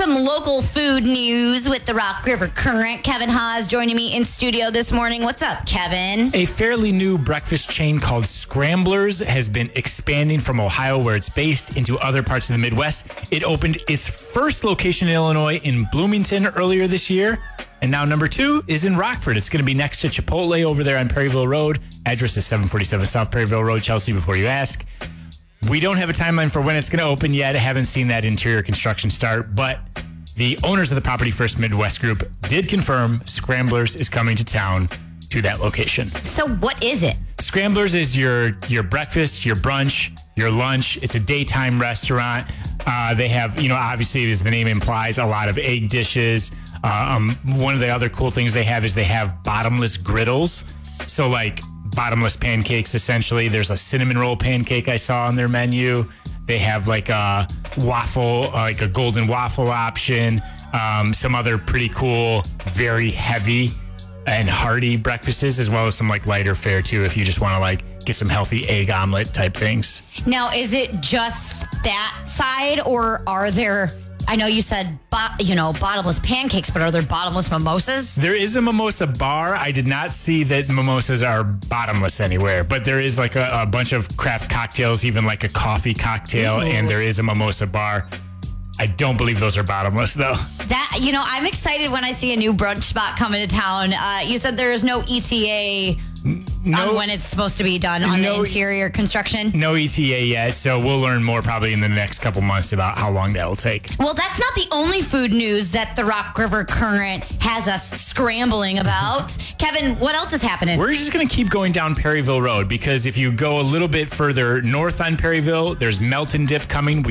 some local food news with the Rock River Current. Kevin Haas joining me in studio this morning. What's up, Kevin? A fairly new breakfast chain called Scramblers has been expanding from Ohio, where it's based, into other parts of the Midwest. It opened its first location in Illinois in Bloomington earlier this year. And now number 2 is in Rockford. It's going to be next to Chipotle over there on Perryville Road. Address is 747 South Perryville Road, Chelsea, before you ask. We don't have a timeline for when it's going to open yet. I haven't seen that interior construction start, but the owners of the property, First Midwest Group, did confirm Scramblers is coming to town to that location. So what is it? Scramblers is your breakfast, your brunch, your lunch. It's a daytime restaurant. They have, obviously, as the name implies, a lot of egg dishes. One of the other cool things they have is they have bottomless griddles. So like bottomless pancakes, essentially. There's a cinnamon roll pancake I saw on their menu. They have like a waffle, like a golden waffle option. Some other pretty cool, very heavy and hearty breakfasts, as well as some like lighter fare too, if you just want to like get some healthy egg omelet type things. Now, is it just that side, or are there, I know you said, bottomless pancakes, but are there bottomless mimosas? There is a mimosa bar. I did not see that mimosas are bottomless anywhere, but there is like a bunch of craft cocktails, even like a coffee cocktail, and there is a mimosa bar. I don't believe those are bottomless, though. I'm excited when I see a new brunch spot coming to town. You said there is no ETA on when it's supposed to be done on the interior construction? No ETA yet, so we'll learn more probably in the next couple months about how long that'll take. Well, that's not the only food news that the Rock River Current has us scrambling about. Kevin, what else is happening? We're just going to keep going down Perryville Road, because if you go a little bit further north on Perryville, there's Melt and Dip coming.